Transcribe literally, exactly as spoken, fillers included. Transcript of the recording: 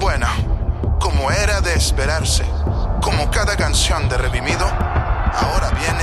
Bueno, como era de esperarse, como cada canción de Redimido, ahora viene